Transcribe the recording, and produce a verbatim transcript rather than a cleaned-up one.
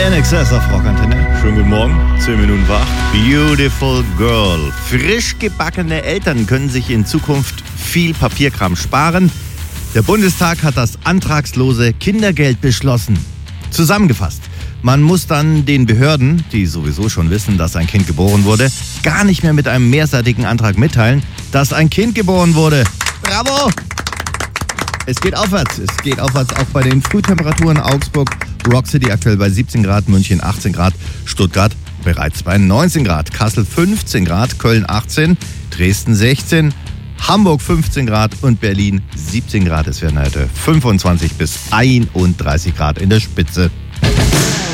In Excess auf Rockantenne. Schönen guten Morgen, zehn Minuten wach. Beautiful Girl. Frisch gebackene Eltern können sich in Zukunft viel Papierkram sparen. Der Bundestag hat das antragslose Kindergeld beschlossen. Zusammengefasst: Man muss dann den Behörden, die sowieso schon wissen, dass ein Kind geboren wurde, gar nicht mehr mit einem mehrseitigen Antrag mitteilen, dass ein Kind geboren wurde. Bravo! Es geht aufwärts. Es geht aufwärts auch bei den Frühtemperaturen. Augsburg, Rock City aktuell bei siebzehn Grad, München achtzehn Grad, Stuttgart bereits bei neunzehn Grad, Kassel fünfzehn Grad, Köln achtzehn, Dresden sechzehn, Hamburg fünfzehn Grad und Berlin siebzehn Grad. Es werden heute fünfundzwanzig bis einunddreißig Grad in der Spitze.